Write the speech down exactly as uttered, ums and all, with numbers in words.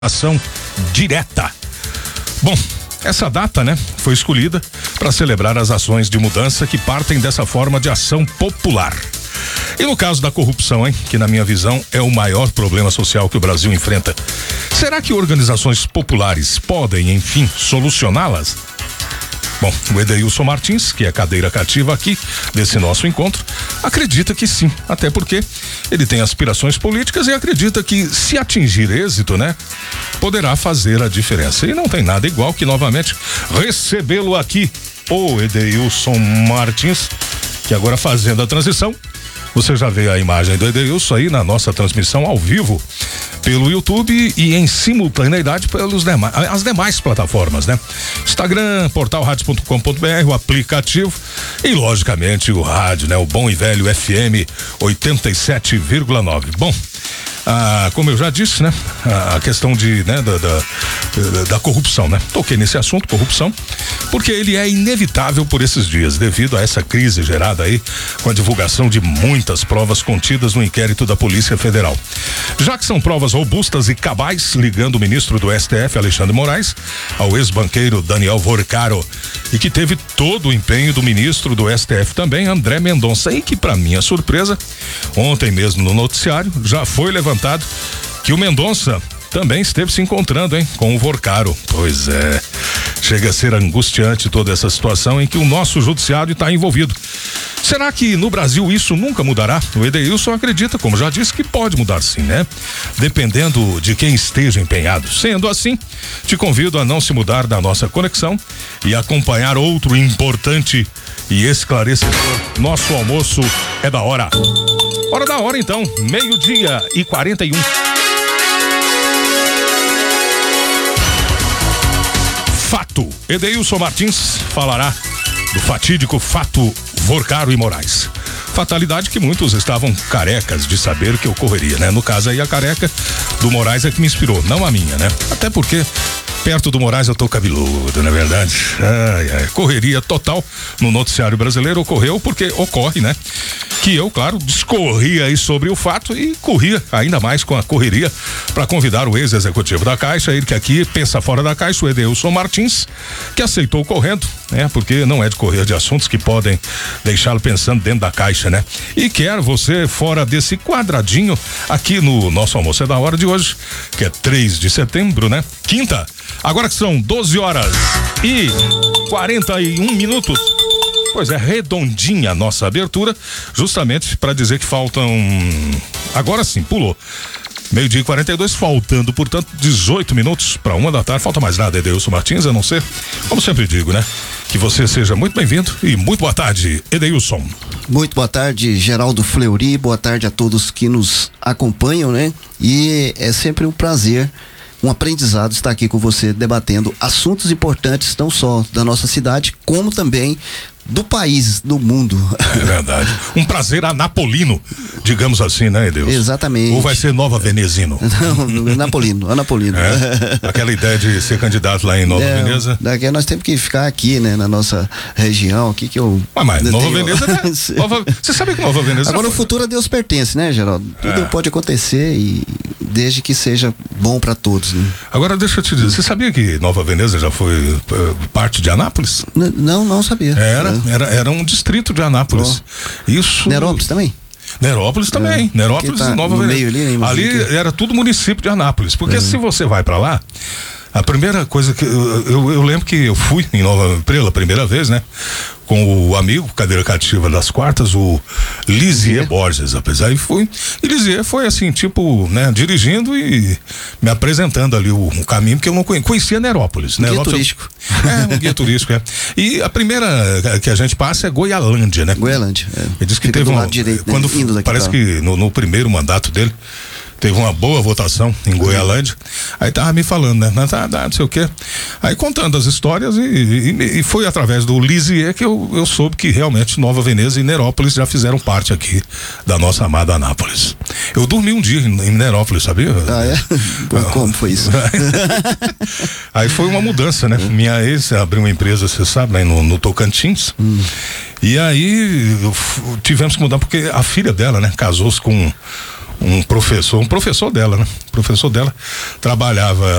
Ação direta. Bom, essa data, né, foi escolhida para celebrar as ações de mudança que partem dessa forma de ação popular. E no caso da corrupção, hein, que na minha visão é o maior problema social que o Brasil enfrenta, será que organizações populares podem, enfim, solucioná-las? Bom, o Edeilson Martins, que é cadeira cativa aqui desse nosso encontro, acredita que sim, até porque ele tem aspirações políticas e acredita que, se atingir êxito, né, poderá fazer a diferença. E não tem nada igual que novamente recebê-lo aqui, o Edeilson Martins, que agora fazendo a transição, você já vê a imagem do Edeilson aí na nossa transmissão ao vivo pelo YouTube e em simultaneidade pelos demais, as demais plataformas, né? Instagram, portal rádio ponto com ponto br, o aplicativo e logicamente o rádio, né? O bom e velho F M oitenta e sete vírgula nove. Bom, ah, como eu já disse, né? A questão de, né? Da, da, da, da corrupção, né? Toquei nesse assunto, corrupção, porque ele é inevitável por esses dias, devido a essa crise gerada aí com a divulgação de muitas provas contidas no inquérito da Polícia Federal. Já que são provas robustas e cabais ligando o ministro do S T F, Alexandre Moraes, ao ex-banqueiro Daniel Vorcaro, e que teve todo o empenho do ministro do S T F também, André Mendonça, e que, para minha surpresa, ontem mesmo no noticiário já foi levantado que o Mendonça também esteve se encontrando, hein, com o Vorcaro. Pois é, chega a ser angustiante toda essa situação em que o nosso judiciário está envolvido. Será que no Brasil isso nunca mudará? O Edeilson acredita, como já disse, que pode mudar sim, né? Dependendo de quem esteja empenhado. Sendo assim, te convido a não se mudar da nossa conexão e acompanhar outro importante e esclarecedor. Nosso almoço é da hora. Hora da hora então, meio-dia e quarenta e um. Fato. Edeilson Martins falará do fatídico fato Vorcaro e Moraes. Fatalidade que muitos estavam carecas de saber que ocorreria, né? No caso aí, a careca do Moraes é que me inspirou, não a minha, né? Até porque perto do Moraes eu tô cabeludo, não é verdade? Ai, ai. Correria total no noticiário brasileiro ocorreu porque ocorre, né? Que eu, claro, discorria aí sobre o fato e corria ainda mais com a correria para convidar o ex-executivo da Caixa, ele que aqui pensa fora da caixa, o Edeilson Martins, que aceitou correndo, né? Porque não é de correr de assuntos que podem deixá-lo pensando dentro da caixa, né? E quer você fora desse quadradinho aqui no nosso almoço é da hora de hoje, que é três de setembro, né? Quinta. Agora que são doze horas e quarenta e um minutos. Pois é, redondinha a nossa abertura, justamente para dizer que faltam. Agora sim, pulou. Meio-dia e quarenta e dois, faltando, portanto, dezoito minutos para uma da tarde. Falta mais nada, Edeilson Martins, a não ser, como sempre digo, né? Que você seja muito bem-vindo e muito boa tarde, Edeilson. Muito boa tarde, Geraldo Fleury, boa tarde a todos que nos acompanham, né? E é sempre um prazer, um aprendizado estar aqui com você debatendo assuntos importantes, não só da nossa cidade, como também do país, do mundo. É verdade. Um prazer anapolino, digamos assim, né, Edeilson? Exatamente. Ou vai ser Nova Venezino? Não, Anapolino, Anapolino. É? Aquela ideia de ser candidato lá em Nova é, Veneza? Daqui nós temos que ficar aqui, né, na nossa região, aqui que eu... Ah, mas Nova tenho... Veneza, né? Nova... Você sabe que Nova Veneza... Agora o futuro a Deus pertence, né, Geraldo? Tudo é. pode acontecer e desde que seja bom para todos, né? Agora deixa eu te dizer, você sabia que Nova Veneza já foi uh, parte de Anápolis? N- não, não sabia. Era. Era, era um distrito de Anápolis. Oh. Isso. Nerópolis também? Nerópolis também. É. Nerópolis tá e Nova Veneza. Ali, ali era tudo município de Anápolis. Porque é. se você vai pra lá, a primeira coisa que eu, eu, eu lembro que eu fui em Nova pela primeira vez, né? Com o amigo, cadeira cativa das quartas, o Lisier Borges, apesar e fui. E Lisier foi assim, tipo, né, dirigindo e me apresentando ali o, o caminho, porque eu não conhecia, conhecia Nerópolis. Um Nerópolis, guia turístico. É, um guia turístico, é. E a primeira que a gente passa é Goialândia, né? Goialândia, é. Ele disse que Fica teve do um, lado direito, quando né? Indo daqui parece pra... que no, no primeiro mandato dele teve uma boa votação em Goialândia, aí tava me falando, né, não, tá, não sei o quê, aí contando as histórias e, e, e foi através do Lisier que eu, eu soube que realmente Nova Veneza e Nerópolis já fizeram parte aqui da nossa amada Anápolis. Eu dormi um dia em, em Nerópolis, sabia? Ah, é? Como foi isso? Aí foi uma mudança, né? Hum. Minha ex abriu uma empresa, você sabe, né, no, no Tocantins. Hum. E aí tivemos que mudar porque a filha dela, né, casou-se com um professor, um professor dela, né? Professor dela trabalhava